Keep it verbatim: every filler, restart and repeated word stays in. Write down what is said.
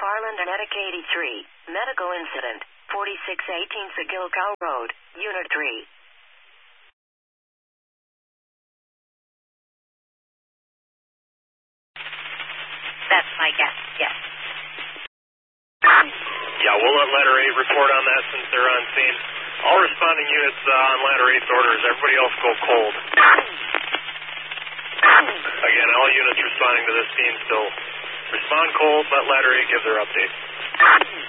McFarland and Medic eighty-three. Medical incident. forty-six eighteen Sagilcow Road, Unit three. That's my guess, yes. Yeah, we'll let Ladder eight report on that since they're on scene. All responding units uh, on Ladder eight's orders. Everybody else go cold. Again, all units responding to this scene still respond cold. Let Ladder eight give their update.